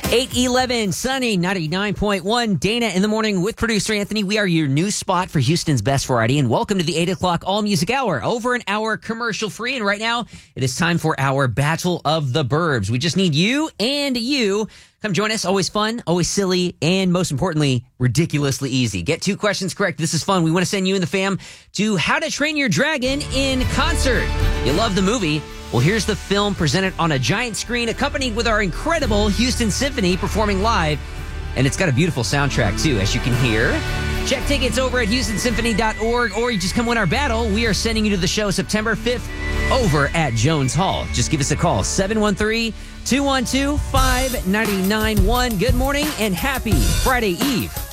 8:11, sunny, 99.1. Dana in the morning with producer Anthony. We are your new spot for Houston's Best Variety, and welcome to the 8 o'clock All Music Hour. Over an hour commercial free, and right now it is time for our Battle of the Burbs. We just need you and you. Come join us. Always fun, always silly, and most importantly, ridiculously easy. Get 2 questions correct. This is fun. We want to send you and the fam to How to Train Your Dragon in concert. You love the movie? Well, here's the film presented on a giant screen, accompanied with our incredible Houston Symphony performing live. And it's got a beautiful soundtrack, too, as you can hear. Check tickets over at HoustonSymphony.org, or you just come win our battle. We are sending you to the show September 5th over at Jones Hall. Just give us a call, 713-212-5991. Good morning and happy Friday Eve.